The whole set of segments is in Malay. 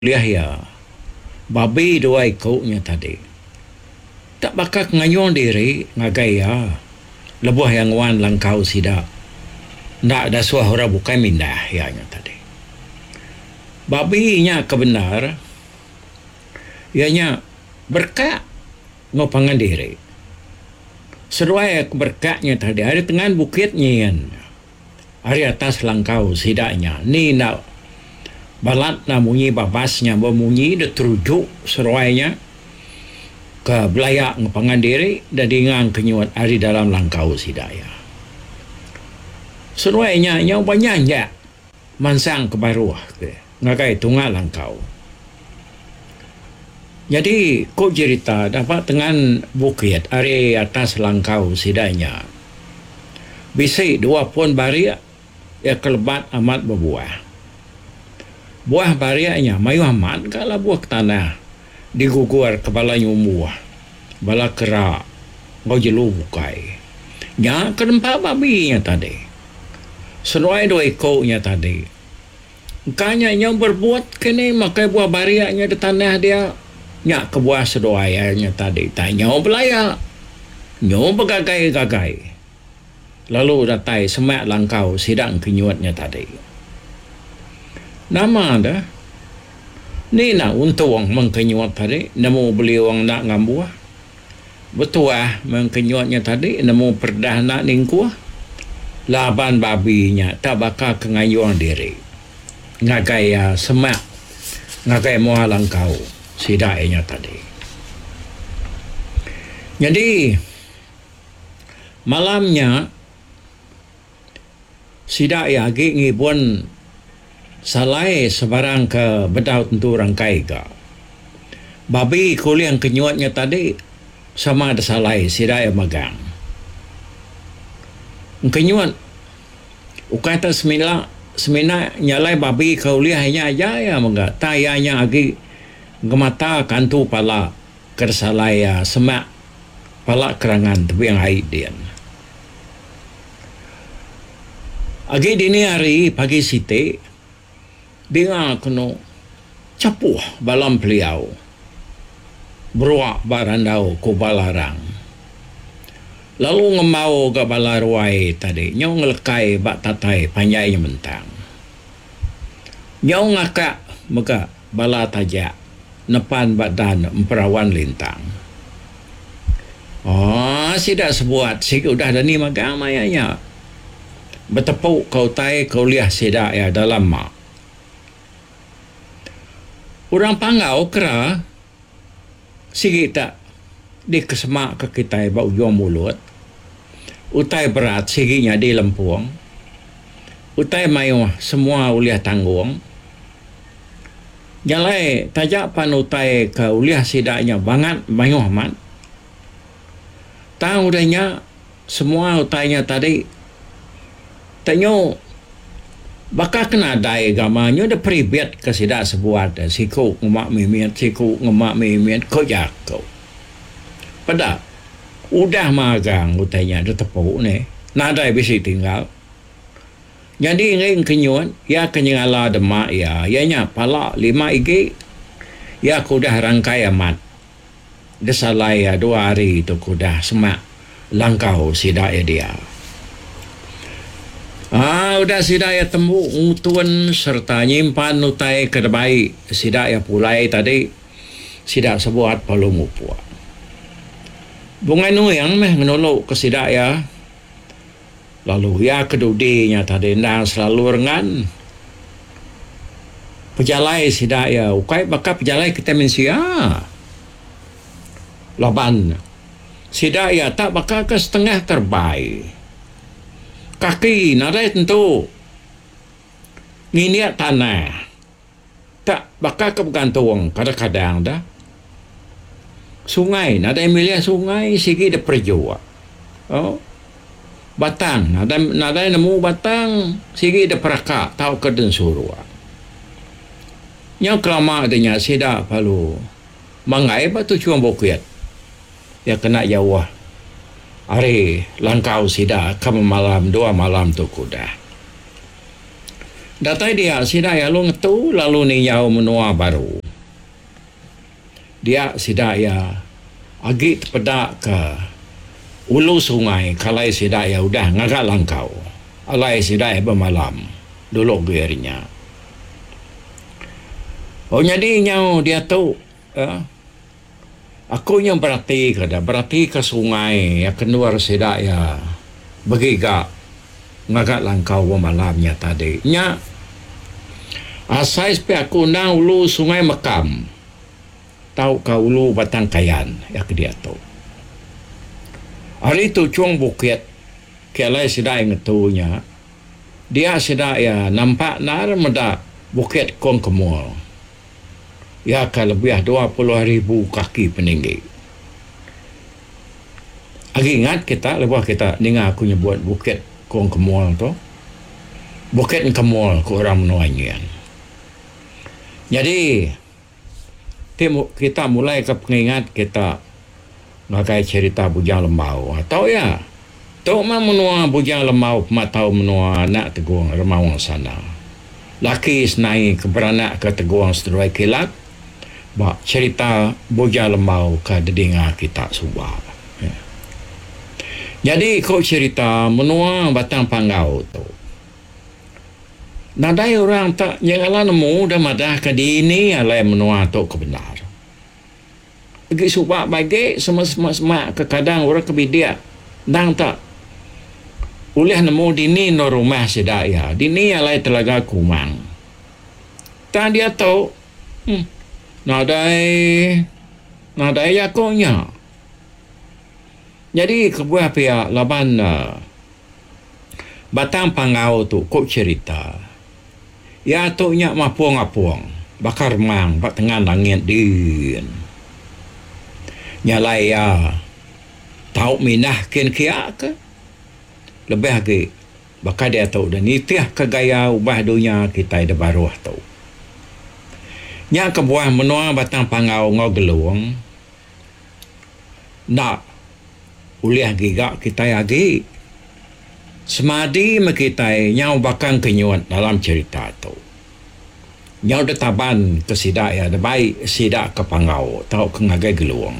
lihat ya babi dua ikutnya tadi tak bakal nganyong diri ngagaya lebuh yang wan langkau sida ndak ada suara bukan mindah ya nya tadi babi nya kebenar ianya berkat ngopangan diri seruai berkatnya tadi hari tengah bukitnya yan hari atas langkau sidanya ni nak balat na munyi babasnya bermunyi de terujuk seruainya ke belayak ngopangan diri dan dingang kenyuat hari dalam langkau sidaya seruainya yang banyaknya mansang ke baruah ke ngagai tunggal langkau jadi kok cerita dapat dengan bukit hari atas langkau sidanya bisi dua pun baria ya kelebat amat berbuah buah bariaknya mayu amat kalau buah tanah digugur kepala nyumuh bala kerak ngau jelu bukai nya kedempat babinya tadi seruai dua ikutnya tadi kanya yang berbuat kini makai buah bariaknya di tanah dia nya ke buah sedoayanya tadi tanya belaya nyo begagai-gagai lalu datai semak langkau sidang kenyuatnya tadi nama dah ni nak untung mengkenyuat tadi nemu beli orang nak ngambuah betul mengkenyuatnya tadi nemu perdah nak ningkuah laban babinya tak bakal kengayuan diri ngagai semak ngagai muah langkau sidainya tadi jadi malamnya sidai agi ngibun salai sebarang ke bedau tentu rangkai ke babi kuliah kenyuatnya tadi sama ada salai sidai magang kenyuat ukata semina nyalai babi kuliahnya aja ya mangga tayanya agi gemata kantu pala kersalai semak pala kerangan tapi yang haidian agi dini hari pagi siti dia kena capuh balam beliau beruak barandau ku balarang lalu ngemau ke balaruai tadi nyau ngelekai bak tatai panjainya mentang nyau ngakak maka bala tajak nepan badan emperawan lintang sidak sebuat sik udah ada ni magang mayanya bertepuk kau tai kau liah sidak ya dalam mak orang pangau kera sikit tak di kesemak ke kita bau ujung mulut utai berat siginya di lempuang utai mayu semua uliah tanggung jalai tajak pan utai ke uliah sidaknya banget mayu amat tahu udahnya semua utainya tadi tanyo bakal kena dai gamanya ada peribet ke sidak sebuat siku ngemak mimian kau jakau pada udah magang utainya ada tepuk ni nadai bisi tinggal jadi ingin kenyuan ya kenyala demak ya ianya pala 5 igi ya kudah rangkai amat desalai 2 hari itu kudah semak langkau sidak ya dia udah sidaya temu ngutuan serta nyimpan utai kedebai sidaya pulai tadi sidak sebuat palu mupua bungai nu yang meh menolok ke sidaya lalu ya kedudinya tadi nang selalu rengan pejalai sidaya ukai bakal pejalai kita mensia laban sidaya tak bakal ke setengah terbaik kaki nadai tentu nginiat tanah tak bakal ke bergantung kadang-kadang dah sungai nadai milih sungai sigi de perjua batang nadai nemu batang sigi de peraka tahu ke den surua yang kelama adanya sida palu mangai batu cuma bukit ya kena jauh hari langkau sida kam malam 2 malam tu kuda Datai dia sida ya lu ngetu lalu ni yau menua baru. Dia sida ya agi tepedak ke ulu sungai kalai sida ya udah ngagak langkau. Alai sida ya bermalam dulu gearnya. Oh jadi nyau dia tu aku yang berarti ke sungai ya keluar sida ya begiga ngagak langkau bermalamnya tadi. Nya asai sepi aku na ulu sungai Mekam. Tahu ka ulu Batang Kayan ya ke dia tu. Hari tu cuang bukit kelai sidai ngetunya. Dia sidai ya nampak nar meda bukit Kong Kemul. Ya ka lebih 20,000 kaki peninggi. Agi ingat kita lepas kita dengar aku nyebut bukit Kong Kemul tu. Bukit Kemul ke orang Menuanyian. Jadi kita mulai ke pengingat kita ngakai cerita Bujang Lembau. Tahu ya, Tok mah menua Bujang Lembau pematau menua anak teguang remawang sana. Laki senai keberanak ke teguang seteruai kilat. Bak cerita Bujang Lembau ke dedinga kita subah. Ya. Jadi kau cerita menua Batang Panggau tu. Nadai orang tak nyala nemu dah madah ke dini alai menua tu kebenar. Pergi subak bagi semak ke kadang orang kebidia. Dang tak ulih nemu dini no rumah sedaya. Dini alai telaga kumang. Tak dia tahu. Nadai yakonya. Jadi kebuah pihak laban Batang Panggau tu kok cerita. Ya tu nya mapuang-apuang. Bakar mang bak tengah langit din. Nyalai ya tahu minah kin kia ke. Lebih lagi bakal dia tahu dan itiah ke gaya ubah dunia kita ada baruah tahu. Nya kebuah menua Batang Panggau ngau geluang. Nak uliah gigak kita lagi. Semadi mekitai nyau bakang kenyuat dalam cerita tu. Nyau detaban ke sidak ya, baik sidak ke Panggau, tahu ke ngagai geluang.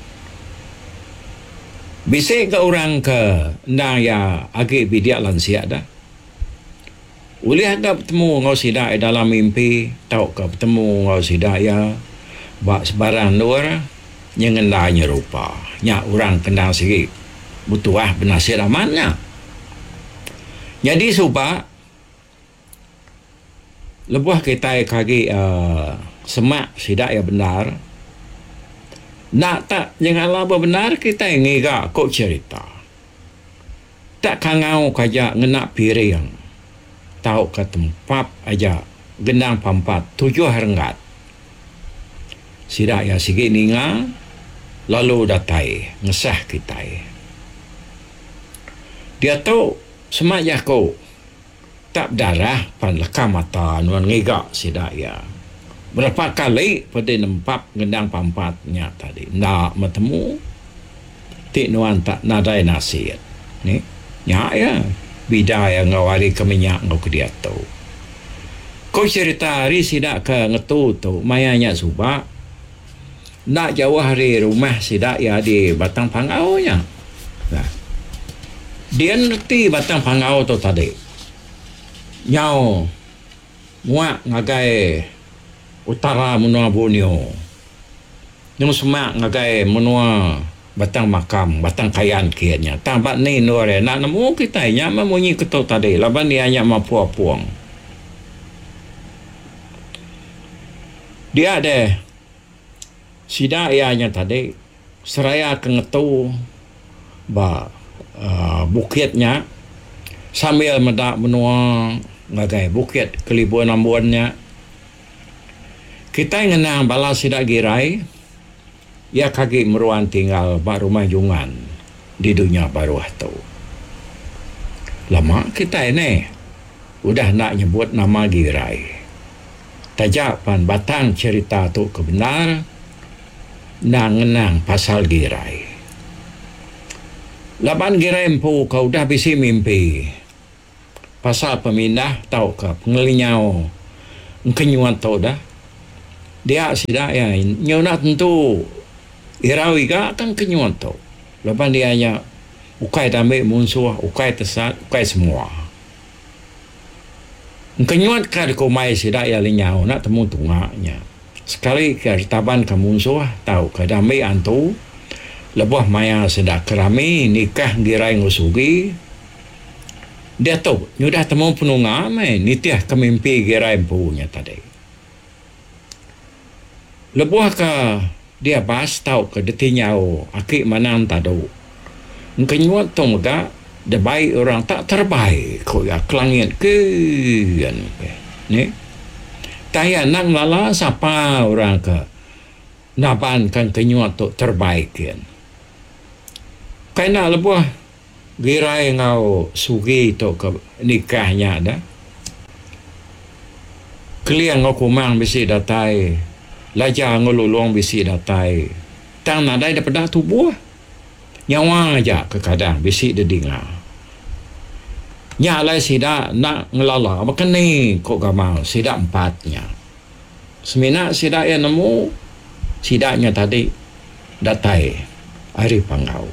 Bisik ke orang ke nang ya agi bidiak lansia dah. Ulih ada bertemu ngau sidak dalam mimpi, tahu ke bertemu ngau sidak ya, bak sebarang luar, yang ngendanya rupa. Nya orang kendang sikit, butuh benasir amannya. Jadi subak lebuh kita kaki semak sidak ya benar. Nak tak jangan laba benar kita ngiga kok cerita. Tak kangau kaja ngenak piring. Tahu ke tempat aja gendang pampat 7 harenggat. Sidak ya sikit ninga lalu datai ngesah kita. Dia tahu semak kau tak darah pan lekam mata nuan ngigak sidak ya. Berapa kali pada nampak gendang pampatnya tadi. Nak bertemu tik nuan tak nadai nasihat. Ni nya ya bidaya ngawari ke minyak ngau ke dia tu. Kau cerita hari sidak ke ngetu tu mayanya subak nak jauh hari rumah sidak ya di Batang Panggau nya. Nah. Dia ngerti Batang Panggau tu tadi. Nyau muak ngagai utara menua Borneo. Nyau semak ngagai menua Batang Makam, Batang Kayan kianya. Tampak ni nuare nak nemu kita nya memunyi ketuk tadi. Laban dia nya mapuang. Dia ada sidak ianya tadi seraya kengetu ba bukitnya sambil medak menua ngagai bukit kelibuan ambuannya kita ngenang bala sidak girai ya kaki meruan tinggal bak rumah jungan di dunia baru tu lama kita ini udah nak nyebut nama girai tajapan batang cerita tu kebenar nang ngenang pasal girai. Laban girai empu kau dah bisi mimpi. pasal pemindah tau ke pengelinyau kenyuan tau dah dia sida ya nyona tentu irawi ka kan kenyuan tau lepas dia hanya ukai damai munsuh ukai tesat ukai semua kenyuan ka ko mai sida ya linyau nak temu tungaknya sekali ke taban ka munsuh tau ke damai antu lebuh maya sida kerami nikah girai ngusugi dia tahu nyudah temu penunga mai nitiah kemimpi girai punya tadi lebuh ka dia bas tahu ke detinyau akik manang tadu kenyuat tu mega de baik orang tak terbaik ko ya kelangit ke ni taya nang lala siapa orang ke naban kan kenyuat tu terbaik kan kena lebuh girai ngau sugi tu ke nikahnya dah keliang ngau kumang bisi datai lajar ngululong bisi datai tang nadai daripada tubuh nyawa aja ke kadang bisi dedinga nyalai sida nak ngelala makan ni kok gamau sida empatnya semina sida yang nemu sidanya tadi datai hari pangau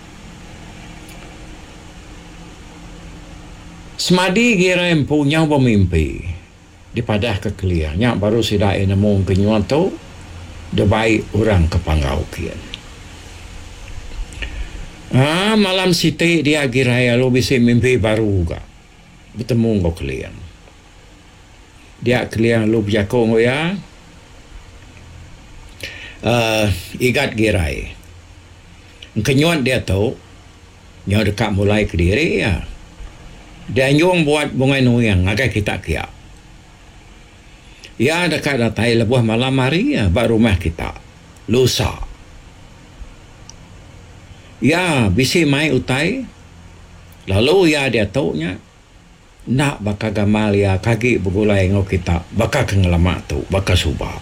semadi gira punya pemimpi dipadah ke keliangnya baru sida yang nemu kenyuan tu de baik orang ke pangau kian malam siti dia gira lo bisa mimpi baru juga bertemu kau keliang dia keliang lo berjako ngoya igat girai kenyuan dia tahu nyawa dekat mulai ke diri ya dia nyong buat bunga nuyang agak kita kia ya dekat datai lebuh malam hari ya bak rumah kita lusa ya bisi mai utai lalu ya dia taunya nak baka gamal ya kaki begulai ngau kita baka kengelama tu baka subah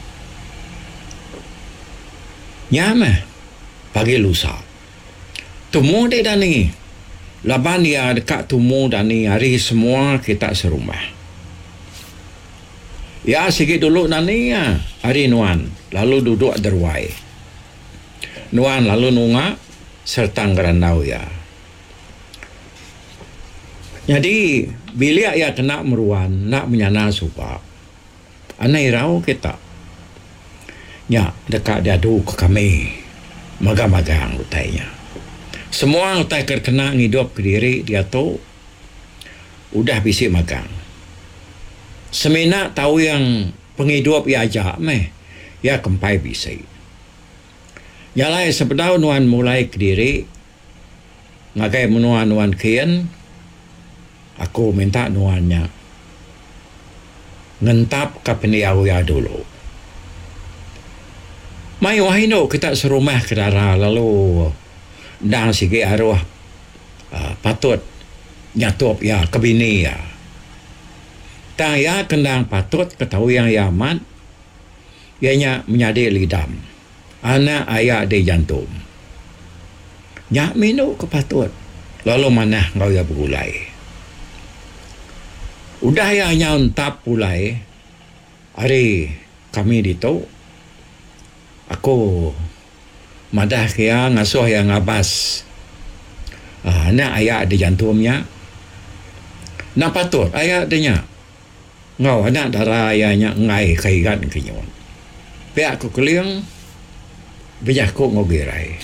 nyama pagi lusa temu dek dani laban ya dekat temu dani hari semua kita serumah ya sikit dulu dani ya hari nuan lalu duduk derwai nuan lalu nunga serta ngerandau ya jadi bila ya kena meruan nak menyana supap anai rau kita ya dekat dia adu ke kami magang-magang utainya semua utai kena ngidup ke diri dia tu udah bisi magang semina tahu yang penghidup ya ajak meh ya kempai bisi yalai sebedau nuan mulai ke diri ngagai menuan-nuan kian aku minta nuannya ngentap ke peniau ya dulu mai wahino kita serumah ke darah lalu dan segi arwah patut nyatup ya kebini ya tang ya kendang patut ketahui yang yaman ianya menyadi lidam anak ayah di jantung nyak minuk kepatut lalu mana ngau ya berulai udah ya nyantap pulai hari kami dito aku madah kaya ngasuh yang ngabas anak ayah di jantungnya nak patut ayah adanya ngau anak darah ayahnya ngai kaigan kenyon pihak aku keliang bijak ko ngogirai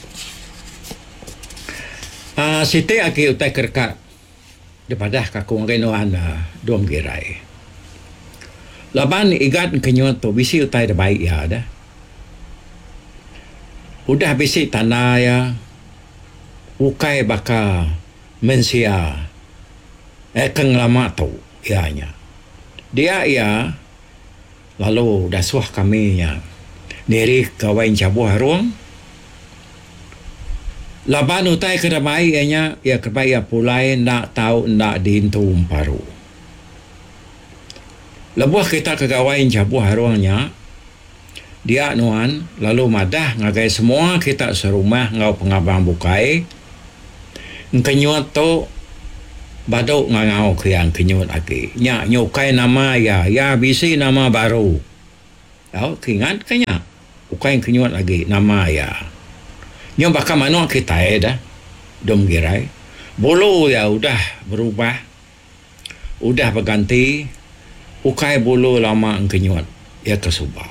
siti aki utai kerkat daripada kaku ngenoan dom girai laban igat kenyon to bisi utai da baik ya dah udah bisi tanah ya ukai baka mensia keng lama tu ianya dia ya lalu dasuah kami ya niri kawain cabuh haruang laban utai kedamai ianya ya kebai ya pulai nak tahu nak dintum paru lebuh kita kegawain cabuh haruangnya dia nuan lalu madah ngagai semua kita serumah ngau pengabang bukai kenyuat tu badok ngangau kian kenyut lagi. Nya nyukai nama ya bisi nama baru. Tahu kingat kanya. Ukai kenyut lagi nama ya. Nyo bakal mana kita dah. Dom girai. Bulu ya udah berubah. Udah berganti. Ukai bulu lama kenyut. Ya kesubah.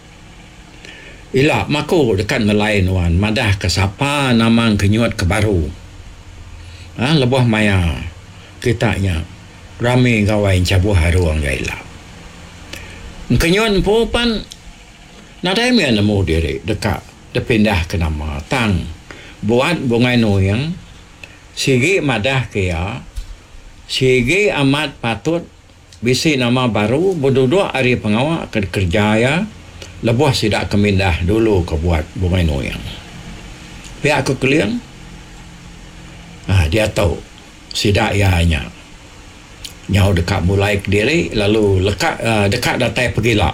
Ila mako dekat melain wan madah ke siapa nama kenyut ke baru. Lebuh maya kitanya rame gawai cabuh haruang gaila. Kenyut pun pan nadai me nemu diri dekat depindah ke nama tang buat bungai noyang sigi madah kaya sigi amat patut bisi nama baru berduduk hari pengawal kerja ya. Lebuh sidak kemindah dulu ke buat bungai noyang. Pihak kekeliang, dia tahu sidak ianya. Nyau dekat mulai ke diri, lalu dekat datai pergi lah.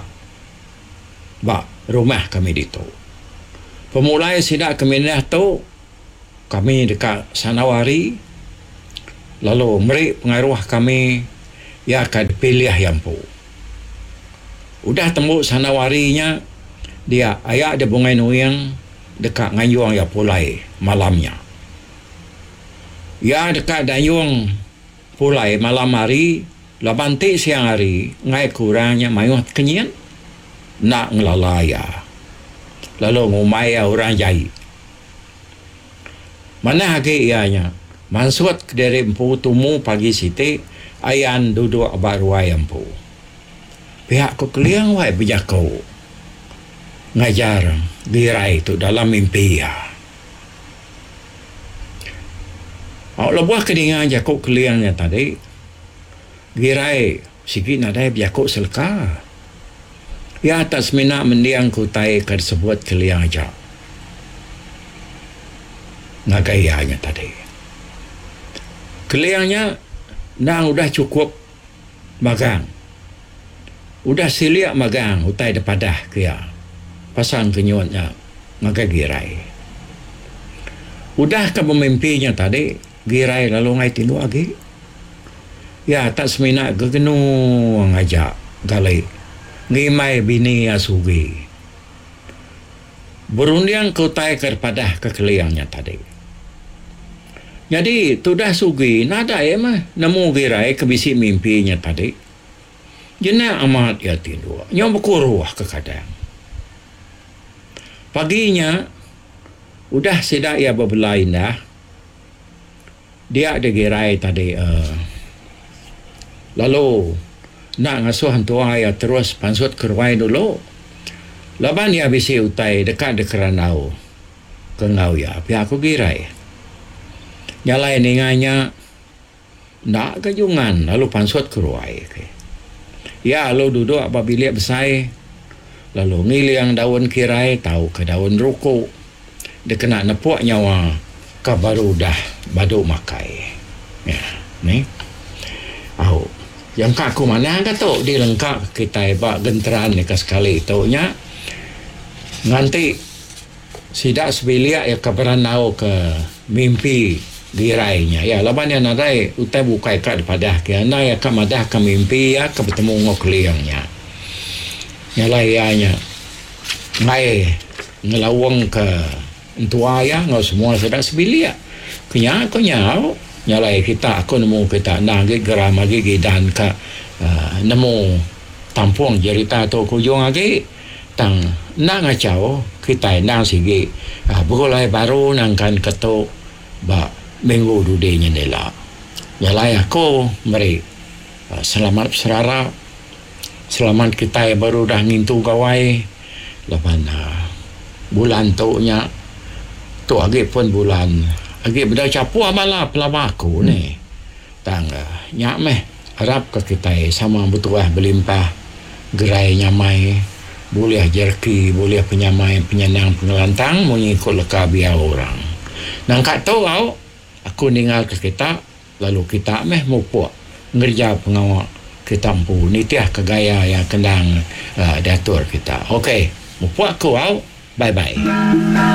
Rumah kami itu. Pemulai sidak kemindah tu, kami dekat Sanawari, lalu merik pengaruh kami, ia akan pilih yang pun. Udah tembuk Sanawarinya, dia ayah ada bungai noyang dekat ngayuang ya pulai malamnya. Ya dekat dayung pulai malam hari, labantik siang hari, ngai kurangnya mayuh kenyan, nak ngelalaya. Lalu ngumaya orang jahit. Mana hagi ianya? Mansut dari empu tumu pagi siti, ayan duduk baru ayam pu. Pihak kekeliang wai berjakau ngajar girai itu dalam mimpi ya. Lebuah kedingan jakau keliangnya tadi girai sikit nadai berjakau selka. Ya atas mina mendiang kutai tersebut keliang aja. Ngagayanya tadi. Keliangnya nang udah cukup magang. Udah siliak magang utai depadah kia pasang kenyutnya ngagai girai. Udah ke pemimpinya tadi girai lalu ngai tindu lagi. Ya tak semina gegenu ngajak galai ngimai bini asugi. Berundiang ke utai kepada kekeliangnya tadi. Jadi tudah sugi nada mah nemu girai kebisi mimpinya tadi. Jena amat ya tindu. Yang berkuruh ke kadang. Paginya, udah sidak ia berbelain dah. Dia ada girai tadi. Lalu, nak ngasuh hantua ya terus pansut keruai dulu. Laban ya bisi utai dekat keranau. Kengau ya, pihak aku girai. Nyalai ninganya, nak kejungan lalu pansut keruai. Ya, lalu duduk apabila besai. Lalu ngiliang daun kirai, tahu ke daun rukuk. Dia kena nepuk nyawa. Baru dah baduk makai. Ya, ni. Yang kaku mana kata dia lengkap kita bak genteran ni sekali. Taunya, nanti sidak sebilia ya keberanau ke mimpi girainya. Ya, laban yang nadai utai bukai kat pada kiana ya kamadah ke mimpi ya ke bertemu ngok liangnya. Nyalai ianya. Ngai ngelawang ke entua ya ngau semua sidak sebilia. Kenya aku nyau nyalai kita aku nemu kita nagi geram lagi dan ke nemu tampung cerita tu kujung lagi tang nang ngacau kita nang sigi bukulai baru nangkan ketuk ba minggu dudenya nila nyalai aku meri selamat serara selamat kita baru dah ngintu gawai lapan bulan tu nya tu agi pun bulan agi beda capu amala pelamaku ni tang nyak meh harap ke kita sama betul berlimpah gerai nyamai boleh jerki boleh penyamai penyenang pengelantang mengikut leka biar orang nang kat tu aku ninggal ke kita lalu kita meh mupuk ngerja pengawal kita mampu nitiah ke gaya yang kendang datur kita okey mupuk aku bye bye